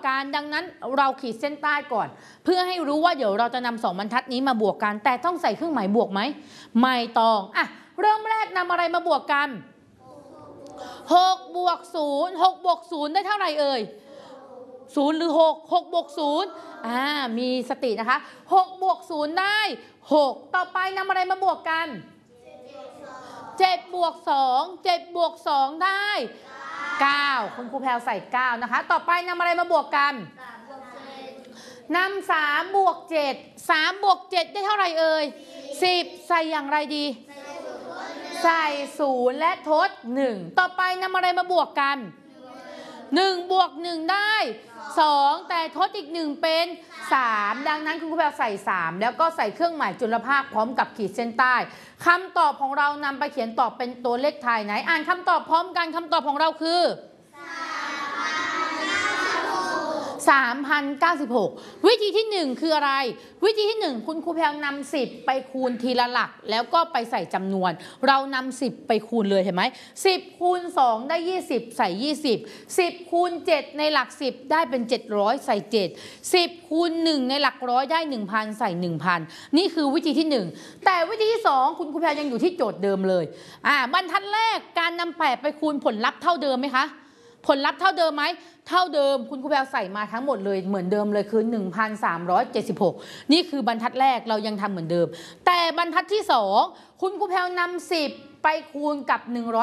กันดังนั้นเราขีดเส้นใต้ก่อนเพื่อให้รู้ว่าเดี๋ยวเราจะนำ2บรรทัดนี้มาบวกกันแต่ต้องใส่เครื่องหมายบวกไหมไม่ต้องเริ่มแรกนำอะไรมาบวกกัน6 บวก 0 6 บวก 0 ได้เท่าไหร่เอ่ย0หรือ6 6 บวก 0มีสตินะคะ6 บวก 0 ได้6ต่อไปนำอะไรมาบวกกัน7 บวก 2 7 บวก 2 ได้9คุณครูแพลวใส่9นะคะต่อไปนำอะไรมาบวกกันนำ3 บวก 7 3 บวก 7 ได้เท่าไหร่เอ่ย10ใส่อย่างไรดีใส่0และทด1ต่อไปนำอะไรมาบวกกัน1 บวก 1 ได้2แต่ทดอีก1เป็น3ดังนั้นคุณครูแพลวใส่3แล้วก็ใส่เครื่องหมายจุลภาคพร้อมกับขีดเส้นใต้คำตอบของเรานำไปเขียนตอบเป็นตัวเลขไทยไหนอ่านคำตอบพร้อมกันคำตอบของเราคือ3,096วิธีที่1คืออะไรวิธีที่1คุณครูแพลวนำ10ไปคูณทีละหลักแล้วก็ไปใส่จำนวนเรานำ10ไปคูณเลยเห็นไหม10คูณ2ได้20ใส่20 10คูณ7ในหลัก10ได้เป็น700ใส่7 10คูณ1ในหลักร้อยได้ 1,000 ใส่ 1,000นี่คือวิธีที่1แต่วิธีที่2คุณครูแพลวยังอยู่ที่โจทย์เดิมเลยบรรทัดแรกการนำ8ไปคูณผลลัพธ์เท่าเดิมไหมคะผลลัพธ์เท่าเดิมไหมเท่าเดิมคุณครูแพลวใส่มาทั้งหมดเลยเหมือนเดิมเลยคือ 1,376 นี่คือบรรทัดแรกเรายังทำเหมือนเดิมแต่บรรทัดที่2คุณครูแพลวนำ10ไปคูณกับ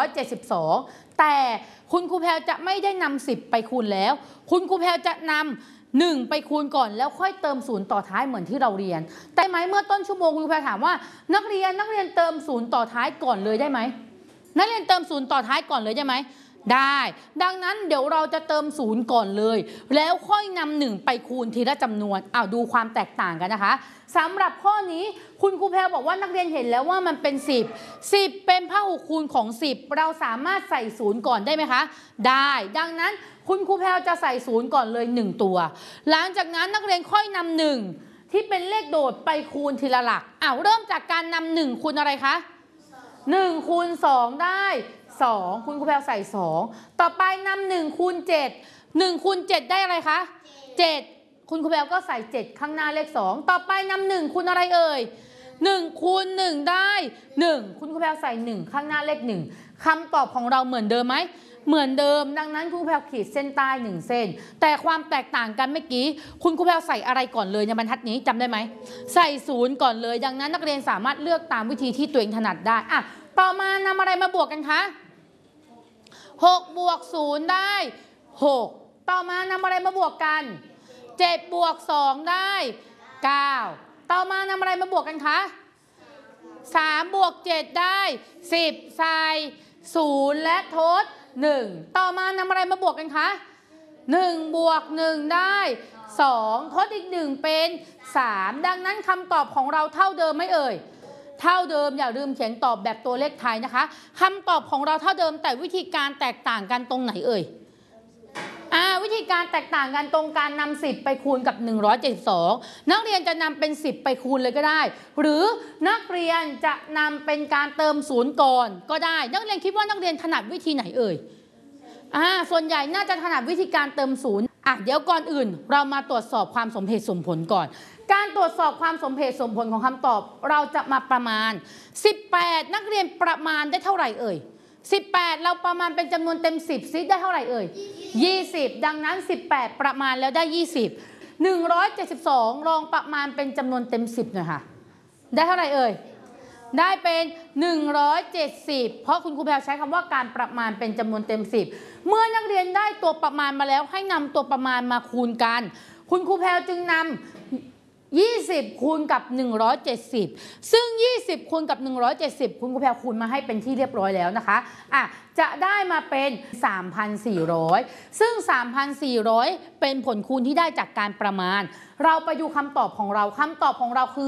172แต่คุณครูแพลวจะไม่ได้นำ10ไปคูณแล้วคุณครูแพลวจะนำ1ไปคูณก่อนแล้วค่อยเติม0ต่อท้ายเหมือนที่เราเรียนแต่ไหมเมื่อต้นชั่วโมงคุณครูแพลวถามว่านักเรียนเติม0ต่อท้ายก่อนเลยได้ไหมนักเรียนเติม0ต่อท้ายก่อนเลยได้ไหมได้ดังนั้นเดี๋ยวเราจะเติม0ก่อนเลยแล้วค่อยนำ1ไปคูณทีละจำนวนดูความแตกต่างกันนะคะสำหรับข้อนี้คุณครูแพลวบอกว่านักเรียนเห็นแล้วว่ามันเป็น10เป็นพหุคูณของ10เราสามารถใส่0ก่อนได้ไหมคะได้ดังนั้นคุณครูแพลวจะใส่0ก่อนเลย1ตัวหลังจากนั้นนักเรียนค่อยนำ1ที่เป็นเลขโดดไปคูณทีละหลักเริ่มจากการนำ1คูณอะไรคะ1คูณ2ได้2คุณครูแพลวใส่2ต่อไปนำ1คูณ7 1คูณ7ได้อะไรคะ7คุณครูแพลวก็ใส่7ข้างหน้าเลข2ต่อไปนำ1คูณอะไรเอ่ย1คูณ1ได้1คุณครูแพลวใส่1ข้างหน้าเลข1คำตอบของเราเหมือนเดิมไหมเหมือนเดิมดังนั้นคุณครูแพลวขีดเส้นใต้1เส้นแต่ความแตกต่างกันเมื่อกี้คุณครูแพลวใส่อะไรก่อนเลยในบรรทัดนี้จำได้ไหมใส่0ก่อนเลยดังนั้นนักเรียนสามารถเลือกตามวิธีที่ตัวเองถนัดได้ต่อมานำอะไรมาบวกกันคะ6 บวก 0 ได้6ต่อมานำอะไรมาบวกกัน7 บวก 2 ได้9ต่อมานำอะไรมาบวกกันคะ3 บวก 7 ได้10ใส่0และทด1ต่อมานำอะไรมาบวกกันคะ1 บวก 1 ได้2ทดอีก1เป็น3ดังนั้นคำตอบของเราเท่าเดิมไหมเอ่ยเท่าเดิมอย่าลืมเขียนตอบแบบตัวเลขไทยนะคะคำตอบของเราเท่าเดิมแต่วิธีการแตกต่างกันตรงไหนเอ่ยวิธีการแตกต่างกันตรงการนำ10ไปคูณกับ172นักเรียนจะนำเป็น10ไปคูณเลยก็ได้หรือนักเรียนจะนำเป็นการเติม0ก่อนก็ได้นักเรียนคิดว่านักเรียนถนัดวิธีไหนเอ่ยส่วนใหญ่น่าจะถนัดวิธีการเติม0เดี๋ยวก่อนอื่นเรามาตรวจสอบความสมเหตุสมผลก่อนการตรวจสอบความสมเหตุสมผลของคำตอบเราจะมาประมาณ18นักเรียนประมาณได้เท่าไหร่เอ่ย18เราประมาณเป็นจำนวนเต็ม10ซิได้เท่าไหร่เอ่ย20ดังนั้น18ประมาณแล้วได้20 172ลองประมาณเป็นจำนวนเต็ม10หน่อยค่ะได้เท่าไหร่เอ่ยได้เป็น170เพราะคุณครูแพลวใช้คำว่าการประมาณเป็นจำนวนเต็ม10เมื่อนักเรียนได้ตัวประมาณมาแล้วให้นำตัวประมาณมาคูณกันคุณครูแพลวจึงนำ20คูณกับ170ซึ่ง20คูณกับ170คุณครูแพลวคูณมาให้เป็นที่เรียบร้อยแล้วนะคะจะได้มาเป็น 3,400 ซึ่ง 3,400 เป็นผลคูณที่ได้จากการประมาณเราไปดูคำตอบของเราคำตอบของเราคือ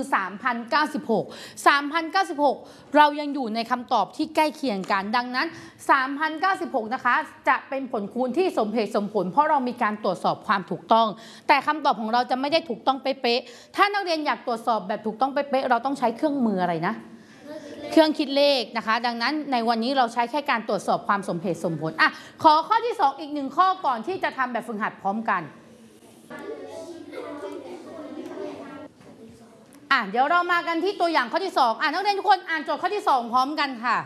3,096 เรายังอยู่ในคำตอบที่ใกล้เคียงกันดังนั้น 3,096 นะคะจะเป็นผลคูณที่สมเหตุสมผลเพราะเรามีการตรวจสอบความถูกต้องแต่คำตอบของเราจะไม่ได้ถูกต้องเป๊ะๆถ้านักเรียนอยากตรวจสอบแบบถูกต้องเป๊ะๆเราต้องใช้เครื่องมืออะไรนะเครื่องคิดเลขนะคะดังนั้นในวันนี้เราใช้แค่การตรวจสอบความสมเหตุสมผลขอข้อที่2อีก1ข้อก่อนที่จะทำแบบฝึกหัดพร้อมกันเดี๋ยวเรามากันที่ตัวอย่างข้อที่2นักเรียนทุกคนอ่านโจทย์ข้อที่2พร้อมกันค่ะ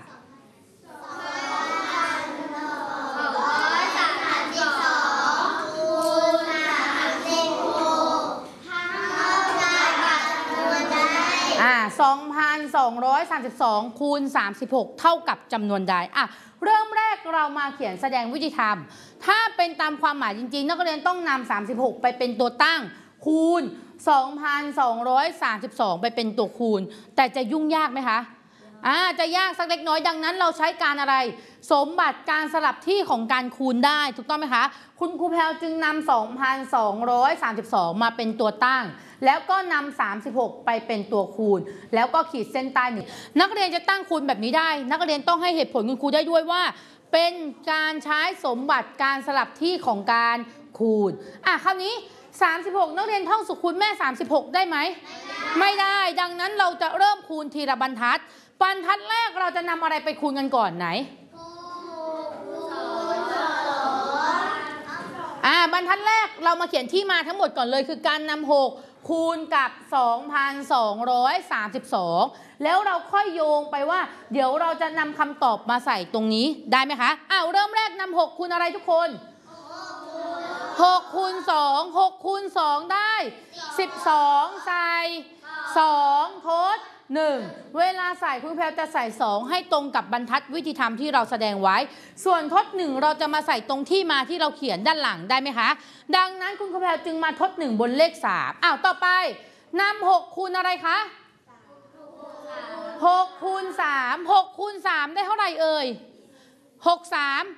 2,232 คูณ 36 เท่ากับจำนวนใดเริ่มแรกเรามาเขียนแสดงวิธีทำถ้าเป็นตามความหมายจริงๆนักเรียนต้องนำ36ไปเป็นตัวตั้งคูณ 2,232 ไปเป็นตัวคูณแต่จะยุ่งยากไหมคะจะยากสักเล็กน้อยดังนั้นเราใช้การอะไรสมบัติการสลับที่ของการคูณได้ถูกต้องไหมคะคุณครูแพรวจึงนำ 2,232 มาเป็นตัวตั้งแล้วก็นำ36ไปเป็นตัวคูณแล้วก็ขีดเส้นใต้หนึ่งนักเรียนจะตั้งคูณแบบนี้ได้นักเรียนต้องให้เหตุผลคุณครูได้ด้วยว่าเป็นการใช้สมบัติการสลับที่ของการคูณคราวนี้36นักเรียนท่องสุขคูณแม่36ได้ไหมไม่ได้ดังนั้นเราจะเริ่มคูณทีละบรรทัดบรรทัดแรกเราจะนำอะไรไปคูณกันก่อนไหนบรรทัดแรกเรามาเขียนที่มาทั้งหมดก่อนเลยคือการนำ6คูณกับ 2,232 แล้วเราค่อยโยงไปว่าเดี๋ยวเราจะนำคำตอบมาใส่ตรงนี้ได้ไหมคะเริ่มแรกนำ6คูณอะไรทุกคน6คูณ2 6คูณ2ได้12ใส่2ทด1เวลาใส่คุณแพรจะใส่2ให้ตรงกับบรรทัดวิธีทำที่เราแสดงไว้ส่วนทด1เราจะมาใส่ตรงที่มาที่เราเขียนด้านหลังได้ไหมคะดังนั้นคุณครูแพรจึงมาทด1บนเลข3ต่อไปนำ6คูณอะไรคะ6คูณ3 6คูณ3ได้เท่าไหร่เอ่ย6 3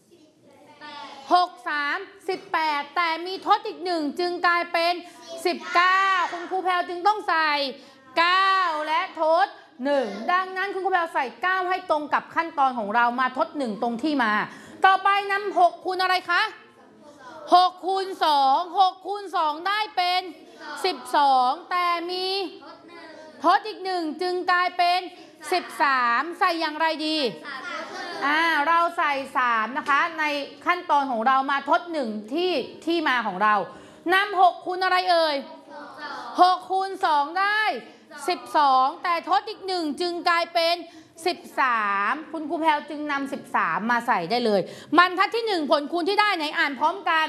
18แต่มีทดอีก1จึงกลายเป็น19คุณครูแพรจึงต้องใส่9และทด1ดังนั้นคุณครูแพรใส่9ให้ตรงกับขั้นตอนของเรามาทด1ตรงที่มาต่อไปนำ6คูณอะไรคะ6คูณ2 6คูณ2ได้เป็น12แต่มีทดอีก1จึงกลายเป็น13ใส่อย่างไรดีเราใส่3นะคะในขั้นตอนของเรามาทด1ที่มาของเรานำ6คูณอะไรเอ่ย6คูณ2ได้12แต่ทดอีก1จึงกลายเป็น13คุณครูแพรวจึงนำ13มาใส่ได้เลยบรรทัดที่1ผลคูณที่ได้ไหนอ่านพร้อมกัน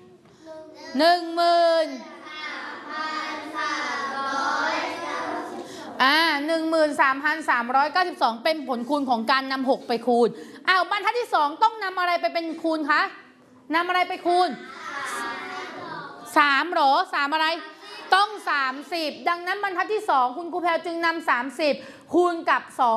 13,392 เป็นผลคูณของการนำ6ไปคูณบรรทัดที่2ต้องนำอะไรไปเป็นคูณคะนำอะไรไปคูณ3หรอ3อะไรต้อง30ดังนั้นบรรทัดที่2คุณครูแพรจึงนำ30คูณกับ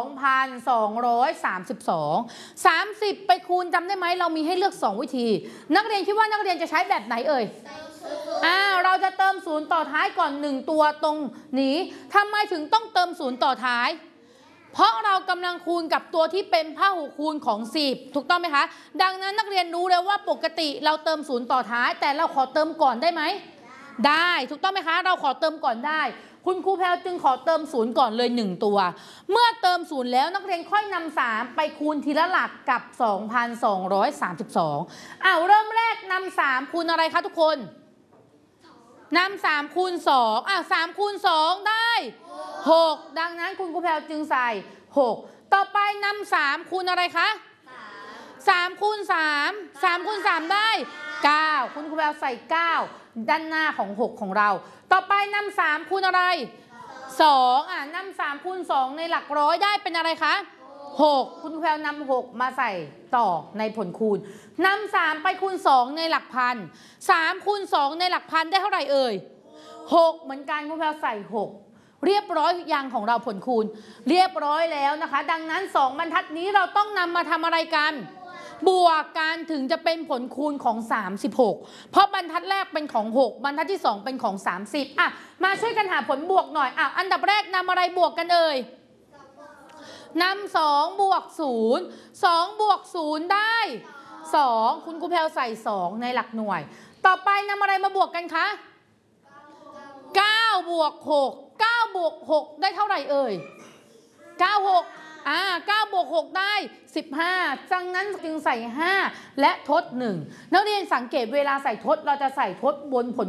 2,232 30ไปคูณจำได้ไหมเรามีให้เลือก2วิธีนักเรียนคิดว่านักเรียนจะใช้แบบไหนเอ่ยเราจะเติม0ต่อท้ายก่อน1ตัวตรงนี้ทำไมถึงต้องเติม0ต่อท้ายเพราะเรากำลังคูณกับตัวที่เป็นพหูคูณของ10ถูกต้องไหมคะดังนั้นนักเรียนรู้แล้วว่าปกติเราเติม0ต่อท้ายแต่เราขอเติมก่อนได้ไหมได้ถูกต้องไหมคะเราขอเติมก่อนได้คุณครูแพรจึงขอเติม0ก่อนเลย1ตัวเมื่อเติม0แล้วนักเรียนค่อยนำ3ไปคูณทีละหลักกับ 2,232 เริ่มแรกนำ3คูณอะไรคะทุกคนนำ3คูณ23คูณ2ได้6ดังนั้นคุณครูแพรจึงใส่6ต่อไปนำ3คูณอะไรคะ3คูณ3 3คูณ3ได้9คุณครูแพรใส่9ด้านหน้าของ6ของเราต่อไปนำ3คูณอะไร2นำ3คูณ2ในหลักร้อยได้เป็นอะไรคะ6คุณครูแพรนำ6มาใส่ต่อในผลคูณนำ3ไปคูณ2ในหลักพัน3คูณ2ในหลักพันได้เท่าไหร่เอ่ย6เหมือนกันคุณครูแพรใส่6เรียบร้อยอย่างของเราผลคูณเรียบร้อยแล้วนะคะดังนั้น2บรรทัดนี้เราต้องนำมาทำอะไรกันบวกกันถึงจะเป็นผลคูณของ36เพราะบรรทัดแรกเป็นของ6บรรทัดที่2เป็นของ30มาช่วยกันหาผลบวกหน่อยอันดับแรกนำอะไรบวกกันเอ่ยนำ2บวก0 2บวก0ได้2คุณครูแพรใส่2ในหลักหน่วยต่อไปนำอะไรมาบวกกันคะ9บวก6 9บวก6ได้เท่าไหร่เอ่ย9 6 9บวก6ได้15ดังนั้นจึงใส่5และทด1นักเรียนสังเกตเวลาใส่ทดเราจะใส่ทดบนผล